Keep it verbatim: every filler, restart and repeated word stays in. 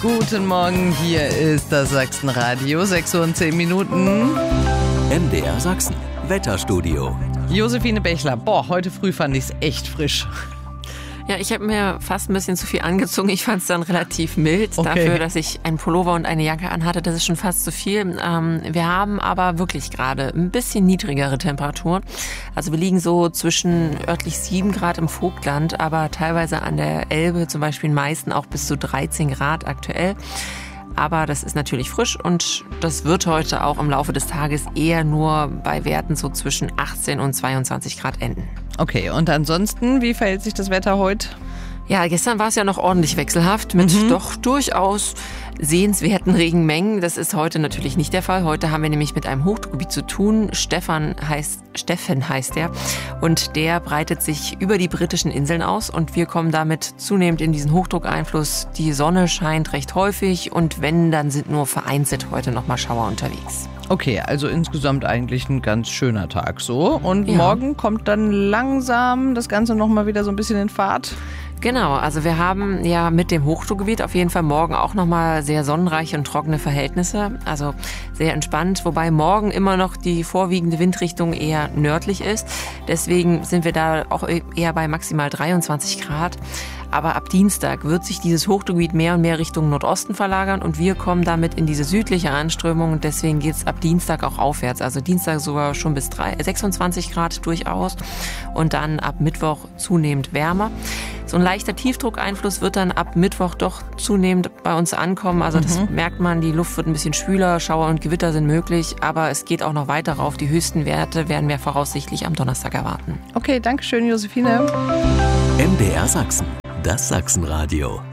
Guten Morgen, hier ist das Sachsenradio, sechs Uhr und zehn Minuten. M D R Sachsen, Wetterstudio. Josephine Bechler, boah, heute früh fand ich es echt frisch. Ja, ich habe mir fast ein bisschen zu viel angezogen. Ich fand es dann relativ mild. Okay. Dafür, dass ich einen Pullover und eine Jacke anhatte, das ist schon fast zu viel. Ähm, wir haben aber wirklich gerade ein bisschen niedrigere Temperaturen. Also wir liegen so zwischen örtlich sieben Grad im Vogtland, aber teilweise an der Elbe, zum Beispiel in Meißen, auch bis zu dreizehn Grad aktuell. Aber das ist natürlich frisch und das wird heute auch im Laufe des Tages eher nur bei Werten so zwischen achtzehn und zweiundzwanzig Grad enden. Okay, und ansonsten, wie verhält sich das Wetter heute? Ja, gestern war es ja noch ordentlich wechselhaft mit mhm. doch durchaus sehenswerten Regenmengen. Das ist heute natürlich nicht der Fall. Heute haben wir nämlich mit einem Hochdruckgebiet zu tun. Stefan heißt, Steffen heißt der. Und der breitet sich über die britischen Inseln aus. Und wir kommen damit zunehmend in diesen Hochdruckeinfluss. Die Sonne scheint recht häufig. Und wenn, dann sind nur vereinzelt heute noch mal Schauer unterwegs. Okay, also insgesamt eigentlich ein ganz schöner Tag so. Und Ja. morgen kommt dann langsam das Ganze nochmal wieder so ein bisschen in Fahrt. Genau, also wir haben ja mit dem Hochdruckgebiet auf jeden Fall morgen auch nochmal sehr sonnenreiche und trockene Verhältnisse, also sehr entspannt, wobei morgen immer noch die vorwiegende Windrichtung eher nördlich ist. Deswegen sind wir da auch eher bei maximal dreiundzwanzig Grad. Aber ab Dienstag wird sich dieses Hochdruckgebiet mehr und mehr Richtung Nordosten verlagern und wir kommen damit in diese südliche Anströmung und deswegen geht es ab Dienstag auch aufwärts. Also Dienstag sogar schon bis sechsundzwanzig Grad durchaus und dann ab Mittwoch zunehmend wärmer. So ein leichter Tiefdruckeinfluss wird dann ab Mittwoch doch zunehmend bei uns ankommen. Also das mhm. merkt man, die Luft wird ein bisschen schwüler, Schauer und Gewitter sind möglich, aber es geht auch noch weiter rauf. Die höchsten Werte werden wir voraussichtlich am Donnerstag erwarten. Okay, danke schön, Josephine. M D R Sachsen, das Sachsenradio.